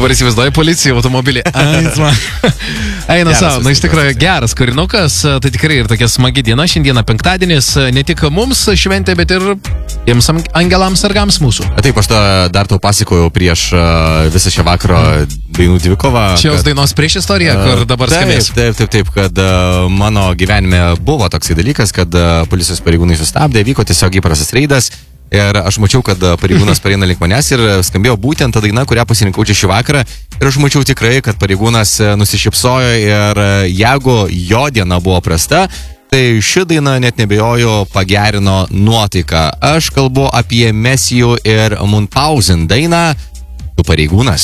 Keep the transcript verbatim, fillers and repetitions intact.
Dabar įsivaizduoju policija automobilį. Eina savo, na iš tikrųjų geras kūrinukas, tai tikrai ir tokia smagi diena, šiandieną penktadienis, ne tik mums šventė, bet ir tiems angelams sargams mūsų. Taip, aš dar tau pasakojau prieš visą šią vakaro dainų dvikovą. Šios kad, dainos prieš istoriją, kur dabar taip, skambės. Taip, taip, taip, kad uh, mano gyvenime buvo toksai dalykas, kad uh, policijos pareigūnai sustabdė, vyko tiesiog įprastas reidas. Ir aš mačiau, kad pareigūnas pareina link manęs ir skambėjo būtent ta daina, kurią pasirinkau čia šį vakarą. Ir aš mačiau tikrai, kad pareigūnas nusišypsojo ir jeigu jo diena buvo prasta, tai ši daina net nebejoju pagerino nuotaiką. Aš kalbu apie Mesijų ir Munchausen dainą Tu pareigūnas.